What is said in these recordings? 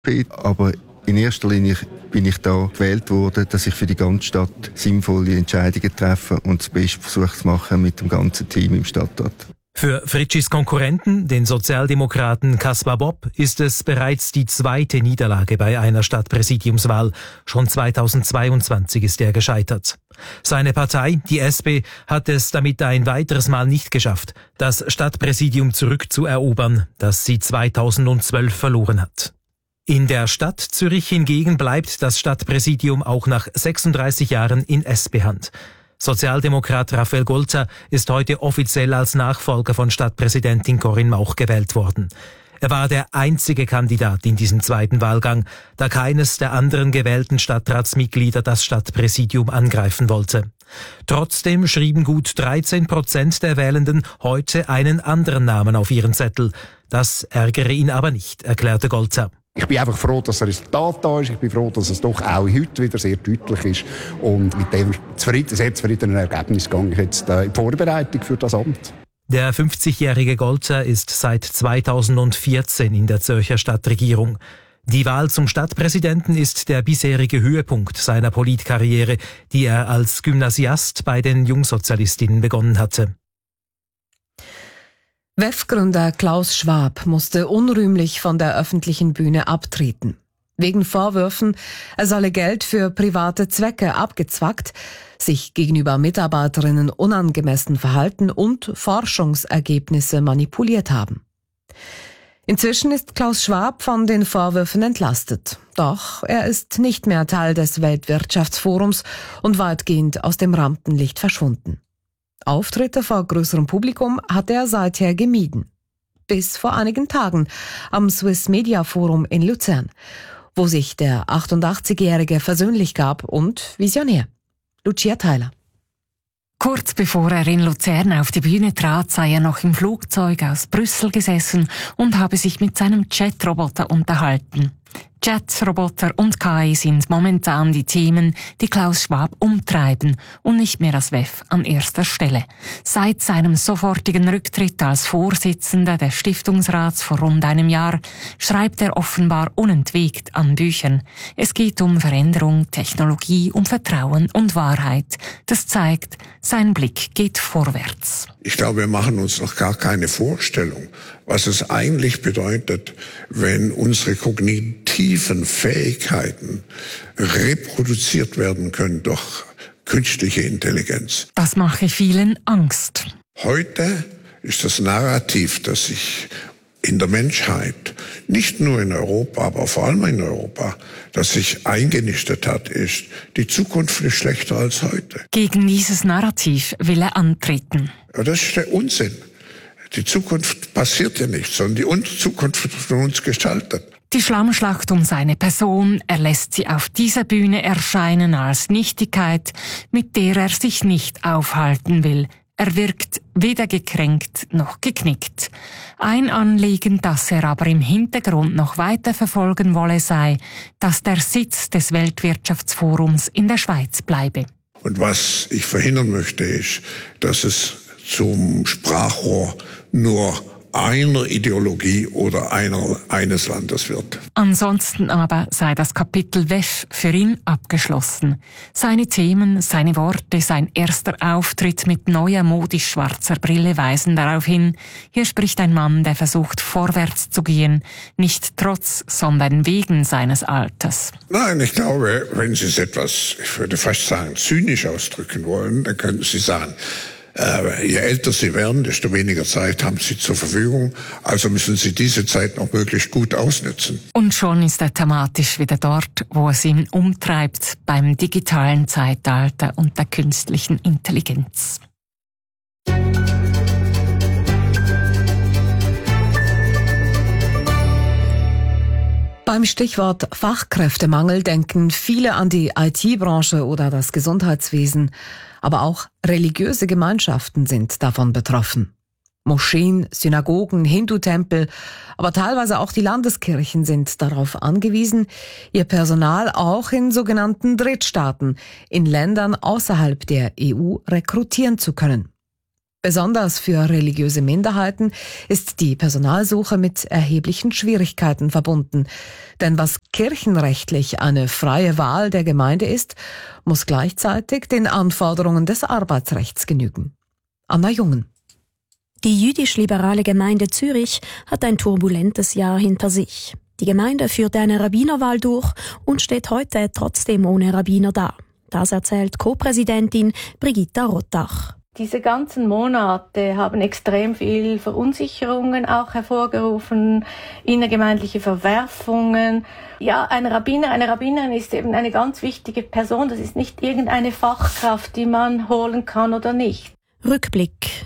bin. Aber in erster Linie bin ich da gewählt worden, dass ich für die ganze Stadt sinnvolle Entscheidungen treffe und das Beste versuche zu machen mit dem ganzen Team im Stadtrat. Für Fritschis Konkurrenten, den Sozialdemokraten Kaspar Bob, ist es bereits die zweite Niederlage bei einer Stadtpräsidiumswahl. Schon 2022 ist er gescheitert. Seine Partei, die SP, hat es damit ein weiteres Mal nicht geschafft, das Stadtpräsidium zurückzuerobern, das sie 2012 verloren hat. In der Stadt Zürich hingegen bleibt das Stadtpräsidium auch nach 36 Jahren in SP-Hand. Sozialdemokrat Raphael Golzer ist heute offiziell als Nachfolger von Stadtpräsidentin Corinne Mauch gewählt worden. Er war der einzige Kandidat in diesem zweiten Wahlgang, da keines der anderen gewählten Stadtratsmitglieder das Stadtpräsidium angreifen wollte. Trotzdem schrieben gut 13% der Wählenden heute einen anderen Namen auf ihren Zettel. Das ärgere ihn aber nicht, erklärte Golzer. Ich bin einfach froh, dass das Resultat da ist. Ich bin froh, dass es doch auch heute wieder sehr deutlich ist. Und mit dem sehr zufriedenen Ergebnis gehe ich jetzt in die Vorbereitung für das Amt. Der 50-jährige Golzer ist seit 2014 in der Zürcher Stadtregierung. Die Wahl zum Stadtpräsidenten ist der bisherige Höhepunkt seiner Politkarriere, die er als Gymnasiast bei den Jungsozialistinnen begonnen hatte. WEF-Gründer Klaus Schwab musste unrühmlich von der öffentlichen Bühne abtreten. Wegen Vorwürfen, er solle Geld für private Zwecke abgezwackt, sich gegenüber Mitarbeiterinnen unangemessen verhalten und Forschungsergebnisse manipuliert haben. Inzwischen ist Klaus Schwab von den Vorwürfen entlastet. Doch er ist nicht mehr Teil des Weltwirtschaftsforums und weitgehend aus dem Rampenlicht verschwunden. Auftritte vor größerem Publikum hat er seither gemieden. Bis vor einigen Tagen am Swiss Media Forum in Luzern, wo sich der 88-Jährige versöhnlich gab und visionär. Lucia Theiler. Kurz bevor er in Luzern auf die Bühne trat, sei er noch im Flugzeug aus Brüssel gesessen und habe sich mit seinem Chatroboter unterhalten. Chatroboter und KI sind momentan die Themen, die Klaus Schwab umtreiben und nicht mehr das WEF an erster Stelle. Seit seinem sofortigen Rücktritt als Vorsitzender des Stiftungsrats vor rund einem Jahr schreibt er offenbar unentwegt an Büchern. Es geht um Veränderung, Technologie, um Vertrauen und Wahrheit. Das zeigt, sein Blick geht vorwärts. Ich glaube, wir machen uns noch gar keine Vorstellung, was es eigentlich bedeutet, wenn unsere kognitiven Fähigkeiten reproduziert werden können durch künstliche Intelligenz. Das mache vielen Angst. Heute ist das Narrativ, das sich in der Menschheit, nicht nur in Europa, aber vor allem in Europa, das sich eingenistet hat, ist, die Zukunft ist schlechter als heute. Gegen dieses Narrativ will er antreten. Aber das ist der Unsinn. Die Zukunft passiert ja nicht, sondern die Zukunft wird von uns gestaltet. Die Schlammschlacht um seine Person, er lässt sie auf dieser Bühne erscheinen als Nichtigkeit, mit der er sich nicht aufhalten will. Er wirkt weder gekränkt noch geknickt. Ein Anliegen, das er aber im Hintergrund noch weiter verfolgen wolle, sei, dass der Sitz des Weltwirtschaftsforums in der Schweiz bleibe. Und was ich verhindern möchte, ist, dass es zum Sprachrohr nur einer Ideologie oder eines Landes wird. Ansonsten aber sei das Kapitel WEF für ihn abgeschlossen. Seine Themen, seine Worte, sein erster Auftritt mit neuer modisch schwarzer Brille weisen darauf hin, hier spricht ein Mann, der versucht vorwärts zu gehen, nicht trotz, sondern wegen seines Alters. Nein, ich glaube, wenn Sie es etwas, ich würde fast sagen, zynisch ausdrücken wollen, dann könnten Sie sagen, je älter Sie werden, desto weniger Zeit haben Sie zur Verfügung. Also müssen Sie diese Zeit noch möglichst gut ausnutzen. Und schon ist er thematisch wieder dort, wo es ihn umtreibt, beim digitalen Zeitalter und der künstlichen Intelligenz. Beim Stichwort Fachkräftemangel denken viele an die IT-Branche oder das Gesundheitswesen. Aber auch religiöse Gemeinschaften sind davon betroffen. Moscheen, Synagogen, Hindu-Tempel, aber teilweise auch die Landeskirchen sind darauf angewiesen, ihr Personal auch in sogenannten Drittstaaten, in Ländern außerhalb der EU rekrutieren zu können. Besonders für religiöse Minderheiten ist die Personalsuche mit erheblichen Schwierigkeiten verbunden. Denn was kirchenrechtlich eine freie Wahl der Gemeinde ist, muss gleichzeitig den Anforderungen des Arbeitsrechts genügen. Anna Jungen. Die jüdisch-liberale Gemeinde Zürich hat ein turbulentes Jahr hinter sich. Die Gemeinde führte eine Rabbinerwahl durch und steht heute trotzdem ohne Rabbiner da. Das erzählt Co-Präsidentin Brigitta Rottach. Diese ganzen Monate haben extrem viel Verunsicherungen auch hervorgerufen, innergemeindliche Verwerfungen. Ja, ein Rabbiner, eine Rabbinerin ist eben eine ganz wichtige Person. Das ist nicht irgendeine Fachkraft, die man holen kann oder nicht. Rückblick.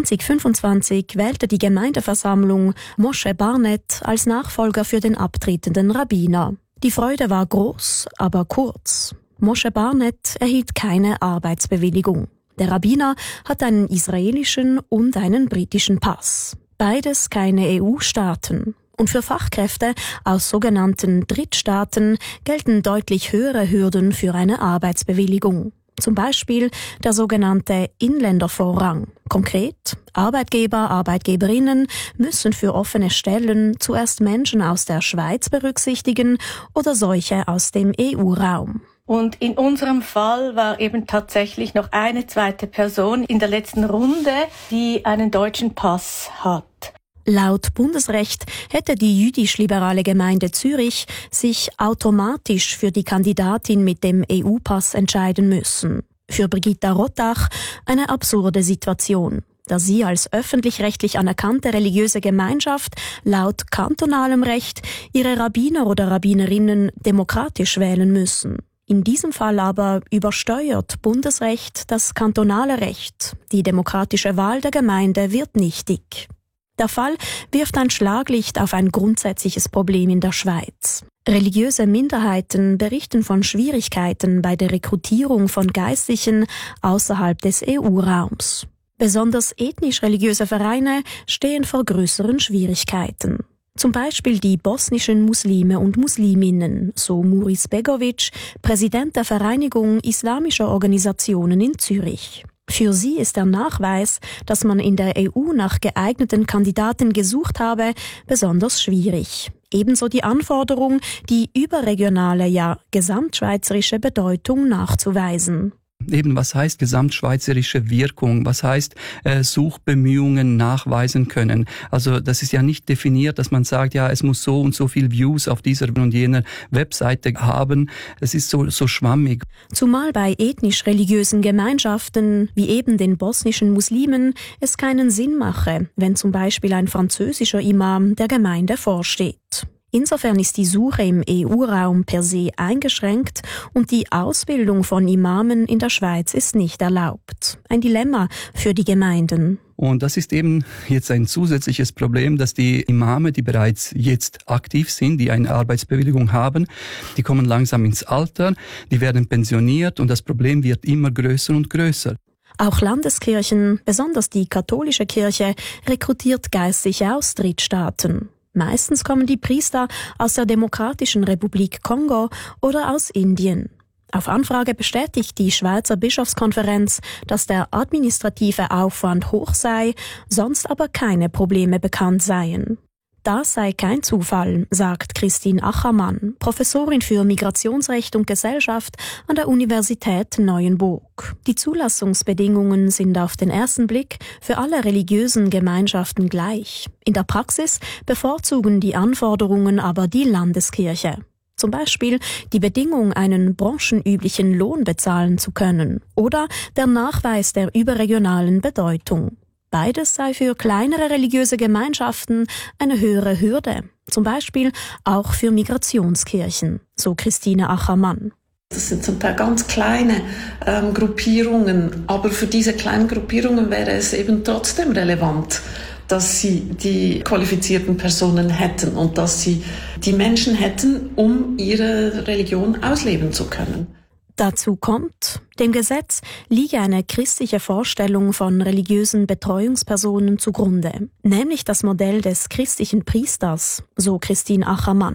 2025 wählte die Gemeindeversammlung Moshe Barnett als Nachfolger für den abtretenden Rabbiner. Die Freude war groß, aber kurz. Moshe Barnett erhielt keine Arbeitsbewilligung. Der Rabbiner hat einen israelischen und einen britischen Pass. Beides keine EU-Staaten. Und für Fachkräfte aus sogenannten Drittstaaten gelten deutlich höhere Hürden für eine Arbeitsbewilligung. Zum Beispiel der sogenannte Inländervorrang. Konkret, Arbeitgeber, Arbeitgeberinnen müssen für offene Stellen zuerst Menschen aus der Schweiz berücksichtigen oder solche aus dem EU-Raum. Und in unserem Fall war eben tatsächlich noch eine zweite Person in der letzten Runde, die einen deutschen Pass hat. Laut Bundesrecht hätte die jüdisch-liberale Gemeinde Zürich sich automatisch für die Kandidatin mit dem EU-Pass entscheiden müssen. Für Brigitta Rottach eine absurde Situation, da sie als öffentlich-rechtlich anerkannte religiöse Gemeinschaft laut kantonalem Recht ihre Rabbiner oder Rabbinerinnen demokratisch wählen müssen. In diesem Fall aber übersteuert Bundesrecht das kantonale Recht. Die demokratische Wahl der Gemeinde wird nichtig. Der Fall wirft ein Schlaglicht auf ein grundsätzliches Problem in der Schweiz. Religiöse Minderheiten berichten von Schwierigkeiten bei der Rekrutierung von Geistlichen außerhalb des EU-Raums. Besonders ethnisch-religiöse Vereine stehen vor größeren Schwierigkeiten. Zum Beispiel die bosnischen Muslime und Musliminnen, so Muris Begovic, Präsident der Vereinigung islamischer Organisationen in Zürich. Für sie ist der Nachweis, dass man in der EU nach geeigneten Kandidaten gesucht habe, besonders schwierig. Ebenso die Anforderung, die überregionale, ja gesamtschweizerische Bedeutung nachzuweisen. Eben, was heißt gesamtschweizerische Wirkung? Was heißt Suchbemühungen nachweisen können? Also das ist ja nicht definiert, dass man sagt, ja, es muss so und so viel Views auf dieser und jener Webseite haben. Es ist so schwammig. Zumal bei ethnisch-religiösen Gemeinschaften, wie eben den bosnischen Muslimen, es keinen Sinn mache, wenn zum Beispiel ein französischer Imam der Gemeinde vorsteht. Insofern ist die Suche im EU-Raum per se eingeschränkt und die Ausbildung von Imamen in der Schweiz ist nicht erlaubt. Ein Dilemma für die Gemeinden. Und das ist eben jetzt ein zusätzliches Problem, dass die Imame, die bereits jetzt aktiv sind, die eine Arbeitsbewilligung haben, die kommen langsam ins Alter, die werden pensioniert und das Problem wird immer größer und größer. Auch Landeskirchen, besonders die katholische Kirche, rekrutiert Geistliche aus Drittstaaten. Meistens kommen die Priester aus der Demokratischen Republik Kongo oder aus Indien. Auf Anfrage bestätigt die Schweizer Bischofskonferenz, dass der administrative Aufwand hoch sei, sonst aber keine Probleme bekannt seien. Das sei kein Zufall, sagt Christine Achermann, Professorin für Migrationsrecht und Gesellschaft an der Universität Neuenburg. Die Zulassungsbedingungen sind auf den ersten Blick für alle religiösen Gemeinschaften gleich. In der Praxis bevorzugen die Anforderungen aber die Landeskirche. Zum Beispiel die Bedingung, einen branchenüblichen Lohn bezahlen zu können oder der Nachweis der überregionalen Bedeutung. Beides sei für kleinere religiöse Gemeinschaften eine höhere Hürde, zum Beispiel auch für Migrationskirchen, so Christine Achermann. Das sind zum Teil ganz kleine Gruppierungen, aber für diese kleinen Gruppierungen wäre es eben trotzdem relevant, dass sie die qualifizierten Personen hätten und dass sie die Menschen hätten, um ihre Religion ausleben zu können. Dazu kommt, dem Gesetz liege eine christliche Vorstellung von religiösen Betreuungspersonen zugrunde, nämlich das Modell des christlichen Priesters, so Christine Achermann.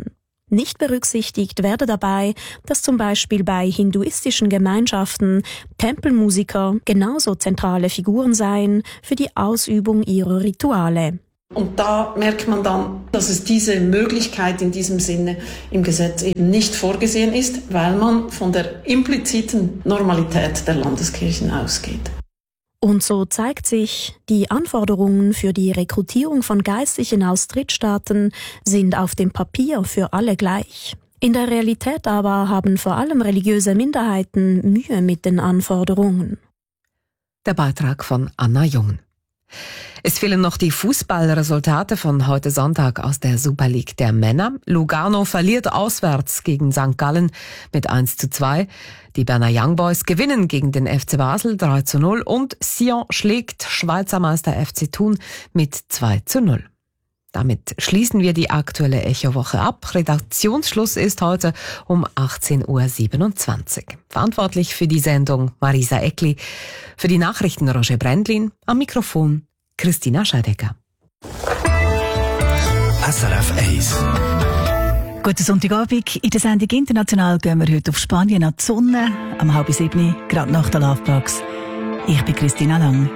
Nicht berücksichtigt werde dabei, dass zum Beispiel bei hinduistischen Gemeinschaften Tempelmusiker genauso zentrale Figuren seien für die Ausübung ihrer Rituale. Und da merkt man dann, dass es diese Möglichkeit in diesem Sinne im Gesetz eben nicht vorgesehen ist, weil man von der impliziten Normalität der Landeskirchen ausgeht. Und so zeigt sich, die Anforderungen für die Rekrutierung von Geistlichen aus Drittstaaten sind auf dem Papier für alle gleich. In der Realität aber haben vor allem religiöse Minderheiten Mühe mit den Anforderungen. Der Beitrag von Anna Jung. Es fehlen noch die Fußballresultate von heute Sonntag aus der Super League der Männer. Lugano verliert auswärts gegen St. Gallen mit 1:2. Die Berner Young Boys gewinnen gegen den FC Basel 3:0 und Sion schlägt Schweizer Meister FC Thun mit 2:0. Damit schließen wir die aktuelle Echo-Woche ab. Redaktionsschluss ist heute um 18:27 Uhr. Verantwortlich für die Sendung Marisa Eckli, für die Nachrichten Roger Brändlin, am Mikrofon Christina Scheidecker. SRF 1. Guten Sonntagabend. In der Sendung «International» gehen wir heute auf Spanien an die Sonne. Am 6:30, gerade nach der Lovebox. Ich bin Christina Lang.